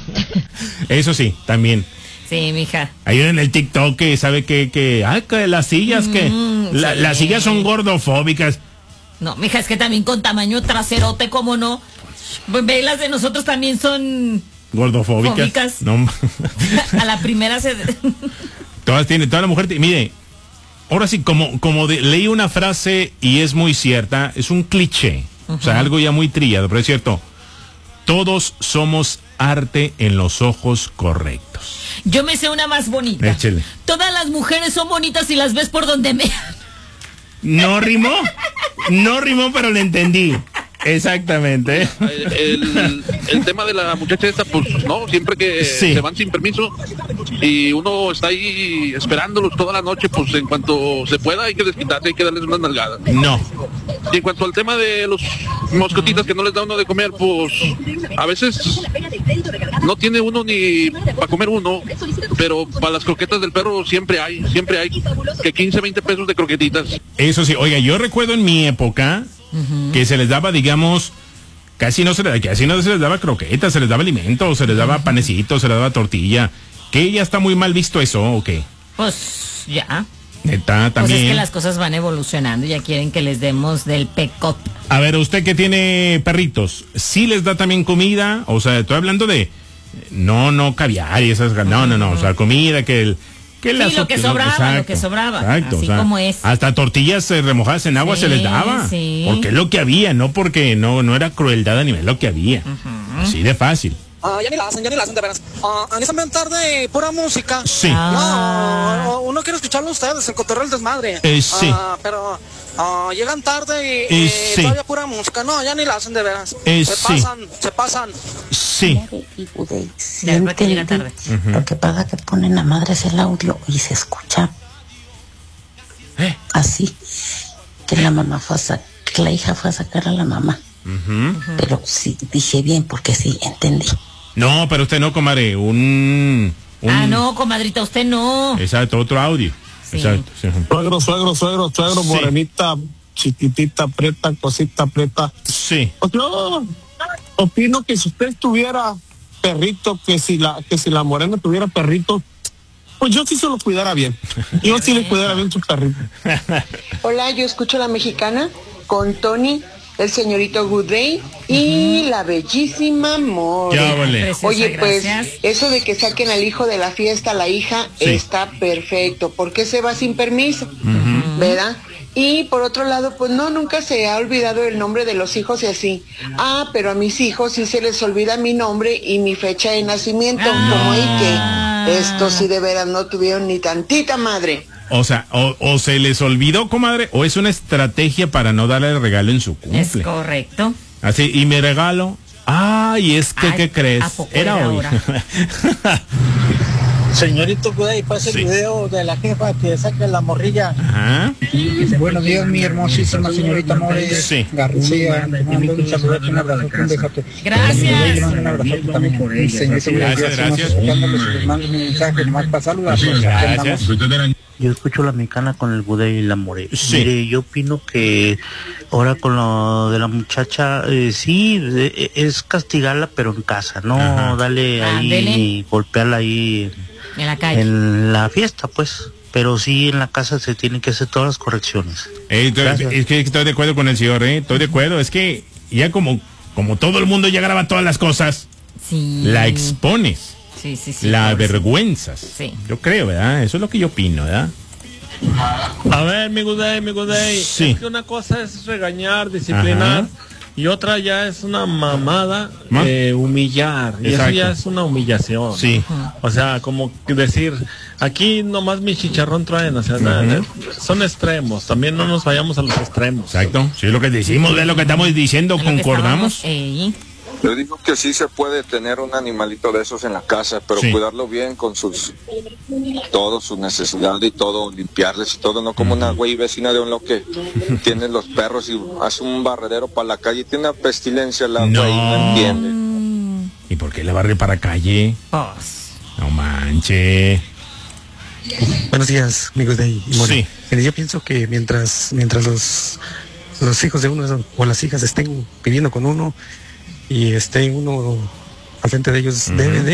Eso sí, también. Sí, mija. Hay en el TikTok que sabe que las sillas las sillas son gordofóbicas. No, mija, es que también con tamaño traserote, ¿cómo no? Ve, las de nosotros también son gordofóbicas. No. A la primera toda la mujer, mire, ahora sí, leí una frase y es muy cierta, es un cliché, o sea, algo ya muy trillado, pero es cierto. Todos somos arte en los ojos correctos. Yo me sé una más bonita. Échele. Todas las mujeres son bonitas y las ves por donde me... No rimó, pero le entendí. Exactamente. El tema de la muchacha esta, pues no, siempre que se van sin permiso y uno está ahí esperándolos toda la noche, pues en cuanto se pueda hay que desquitarse, hay que darles unas nalgadas. No. Y en cuanto al tema de los moscotitas que no les da uno de comer, pues a veces no tiene uno ni para comer uno, pero para las croquetas del perro siempre hay que 15, 20 pesos de croquetitas. Eso sí, oiga, yo recuerdo en mi época que se les daba, digamos, casi no se les daba croquetas, se les daba alimento, se les daba panecito, se les daba tortilla. ¿Que ya está muy mal visto eso o qué? Pues ya. Neta, también. Pues es que las cosas van evolucionando, ya quieren que les demos del pecot. A ver, usted que tiene perritos, ¿sí les da también comida? O sea, estoy hablando de no caviar y esas, no, o sea, comida lo que sobraba. Exacto, así como es. Hasta tortillas remojadas en agua se les daba. Sí. Porque es lo que había, no porque no era crueldad a nivel, lo que había. Así de fácil. Ya ni la hacen de veras. En esa tarde pura música. Sí. No, uno quiere escucharlo a ustedes, el cotorreo del desmadre. Sí. Pero llegan tarde y sí. todavía pura música. No, ya ni la hacen de veras. Se pasan. Sí. Ya entendí. Lo que pasa es que ponen a madres el audio y se escucha así, que la mamá que la hija fue a sacar a la mamá. Pero sí, dije bien porque sí, entendí. No, pero usted no, comadre, no, comadrita, usted no. Exacto, otro audio. Sí. Exacto. Sí. Suegro, sí. Morenita, chiquitita, preta, cosita preta. Sí. Pues yo opino que si usted tuviera perrito, que si la morena tuviera perrito, pues yo sí se lo cuidara bien. Yo sí le cuidara bien su perrito. Hola, yo escucho La Mexicana con Tony, el señorito Good Day y la bellísima More. Oye, pues eso de que saquen al hijo de la fiesta, la hija, está perfecto. ¿Por qué se va sin permiso? ¿Verdad? Y por otro lado, pues no, nunca se ha olvidado el nombre de los hijos y así. Pero a mis hijos sí se les olvida mi nombre y mi fecha de nacimiento. Como y que estos sí de veras no tuvieron ni tantita madre. O sea, o se les olvidó, comadre, o es una estrategia para no darle el regalo en su cumple. Es correcto. Así, y mi regalo. ¿Qué crees? Era hoy. Señorito Cuday, pasa el video de la jefa que saca la morrilla. Ajá. Buenos días, mi hermosísima señorita More García. Un saludo, un abrazo, un besote. Gracias. Un abrazo también por ella. Gracias. Mando un mensaje más para saludar. Gracias. Yo escucho La Mexicana con el Budey y la More. Sí. Mire, yo opino que ahora con lo de la muchacha, es castigarla, pero en casa, no darle ahí y golpearla ahí en la calle, en la fiesta, pues. Pero sí en la casa se tienen que hacer todas las correcciones. Es que estoy de acuerdo con el señor, estoy de acuerdo. Es que ya como todo el mundo ya graba todas las cosas, la expones. Sí, la avergüenzas. Sí. Yo creo, ¿verdad? Eso es lo que yo opino, ¿verdad? A ver, mi Gudey. Sí. Es que una cosa es regañar, disciplinar, y otra ya es una mamada, humillar. Y eso ya es una humillación. Sí. O sea, como decir, aquí nomás mi chicharrón traen, o sea, son extremos. También no nos vayamos a los extremos. Exacto. Sí, lo que decimos, es lo que estamos diciendo, concordamos. Yo digo que sí se puede tener un animalito de esos en la casa, pero cuidarlo bien con todas sus necesidades y todo, limpiarles y todo, no como una güey vecina de un lo que tiene los perros y hace un barredero para la calle y tiene una pestilencia la güey, no entiende. ¿Y por qué le barre para calle? No manche. Buenos días, amigos de ahí. Sí. Yo pienso que mientras los hijos de uno o las hijas estén viviendo con uno y esté uno al frente de ellos, debe de